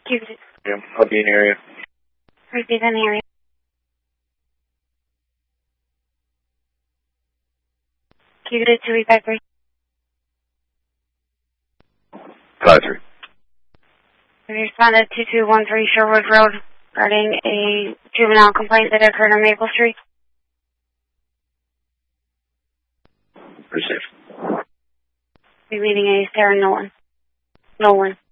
Cubic. Yeah, I'll be in the area. Receive in the area. Cubic 2853. 5-3. We responded 2213 Sherwood Road regarding a juvenile complaint that occurred on Maple Street. Received. We're meeting a Sarah Nolan.